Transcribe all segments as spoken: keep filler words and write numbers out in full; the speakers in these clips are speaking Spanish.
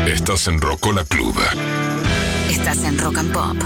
Estás en Rocola Club. Estás en Rock and Pop.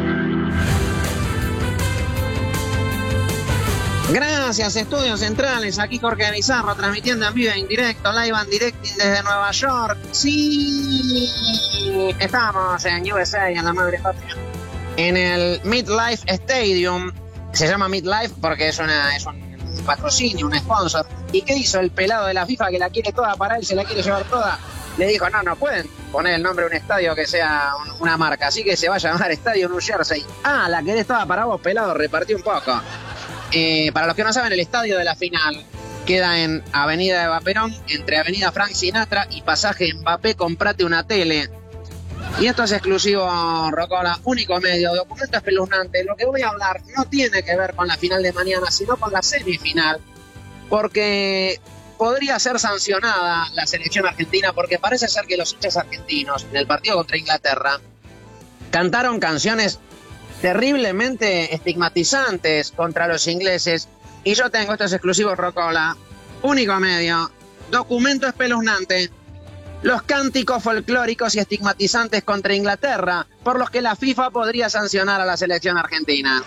Gracias, Estudios Centrales. Aquí Jorge Bizarro, transmitiendo en vivo, en directo, live and directing desde Nueva York. Sí, estamos en U S A, en la madre patria, en el MetLife Stadium. Se llama MetLife porque es, una, es un patrocinio, un sponsor. ¿Y qué hizo el pelado de la FIFA que la quiere toda para él, se la quiere llevar toda? Le dijo, no, no pueden poner el nombre de un estadio que sea un, una marca, así que se va a llamar Estadio New Jersey. Ah, la querés toda para vos, pelado, repartí un poco. Eh, para los que no saben, el estadio de la final queda en Avenida Eva Perón, entre Avenida Frank Sinatra y Pasaje Mbappé, comprate una tele. Y esto es exclusivo, Rocola, único medio, documento espeluznante. Lo que voy a hablar no tiene que ver con la final de mañana, sino con la semifinal, porque podría ser sancionada la selección argentina, porque parece ser que los hinchas argentinos en el partido contra Inglaterra cantaron canciones terriblemente estigmatizantes contra los ingleses. Y yo tengo, esto es exclusivo, Rocola, único medio, documento espeluznante, los cánticos folclóricos y estigmatizantes contra Inglaterra, por los que la FIFA podría sancionar a la selección argentina.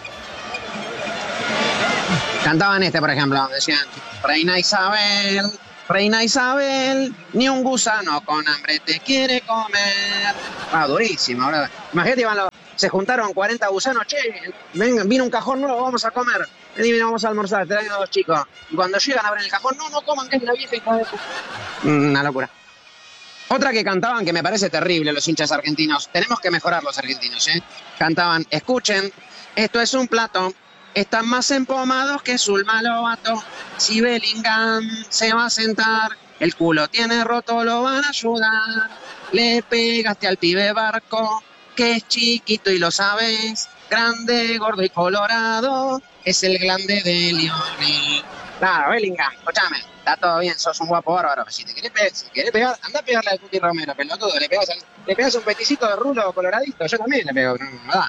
Cantaban este, por ejemplo, decían: Reina Isabel, Reina Isabel, ni un gusano con hambre te quiere comer. Ah, durísimo, ¿verdad? Imagínate, iban los, se juntaron cuarenta gusanos, che, ven, vino un cajón nuevo, vamos a comer. Vení, vamos a almorzar, te traigo dos chicos. Y cuando llegan a abrir el cajón, no, no coman, que es la vieja hija de... Una locura. Otra que cantaban que me parece terrible, los hinchas argentinos. Tenemos que mejorar los argentinos, ¿eh? Cantaban: escuchen, esto es un plato. Están más empomados que Zulma Lobato. Si Bellingham se va a sentar, el culo tiene roto, lo van a ayudar. Le pegaste al pibe Barco, que es chiquito y lo sabes. Grande, gordo y colorado, es el grande de Lionel. Claro, Bellingham, escúchame, está todo bien, sos un guapo bárbaro. Si te querés pegar, si querés pegar, anda a pegarle al Cuti Romero, pelotudo. Le pegas, le pegas un peticito de rulo coloradito, yo también le pego, no da.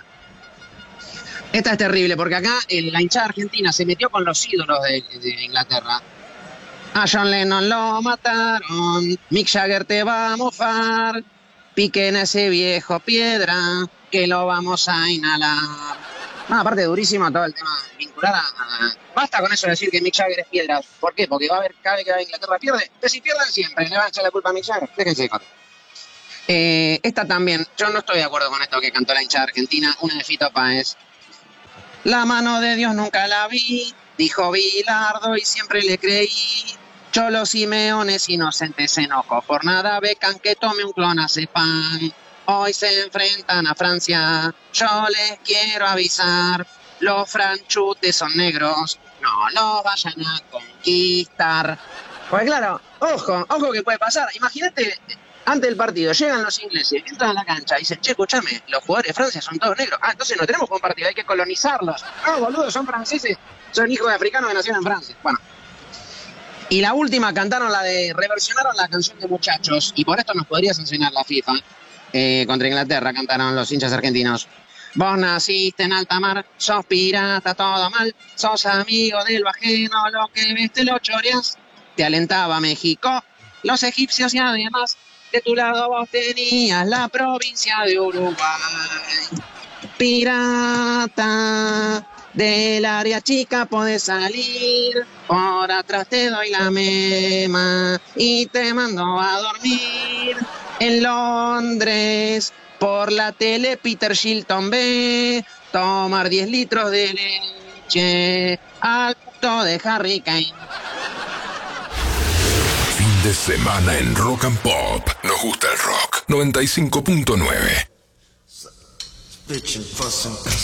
Esta es terrible, porque acá en la hinchada argentina se metió con los ídolos de, de Inglaterra. A John Lennon lo mataron, Mick Jagger te va a mofar, piquen a ese viejo piedra, que lo vamos a inhalar. No, aparte durísimo todo el tema vincular a, a... Basta con eso de decir que Mick Jagger es piedra. ¿Por qué? Porque va a haber, cada vez que va a Inglaterra pierde. Pero si pierden siempre, le van a echar la culpa a Mick Jagger. Déjense de joder. Eh, esta también, yo no estoy de acuerdo con esto que cantó la hinchada argentina, una de Fito Páez. La mano de Dios nunca la vi, dijo Bilardo y siempre le creí. Cholo Simeones inocentes se enojó por nada, becan que tome un clonazepam. Hoy se enfrentan a Francia, yo les quiero avisar, los franchutes son negros, no los vayan a conquistar. Pues claro, ojo, ojo que puede pasar. Imagínate, antes del partido llegan los ingleses, entran a la cancha y dicen: che, escúchame, los jugadores de Francia son todos negros. Ah, entonces no tenemos un partido, hay que colonizarlos. No, boludo, son franceses, son hijos de africanos que nacieron en Francia. Bueno. Y la última cantaron la de, reversionaron la canción de Muchachos, y por esto nos podría sancionar la FIFA. Eh, contra Inglaterra cantaron los hinchas argentinos: vos naciste en alta mar, sos pirata, todo mal, sos amigo del bajeno, lo que ves te lo choreas. Te alentaba México, los egipcios, y además de tu lado vos tenías la provincia de Uruguay. Pirata, del área chica podés salir, por atrás te doy la mema y te mando a dormir. En Londres, por la tele Peter Shilton ve tomar diez litros de leche al punto de Harry Kane. Fin de semana en Rock and Pop. Nos gusta el rock. noventa y cinco punto nueve.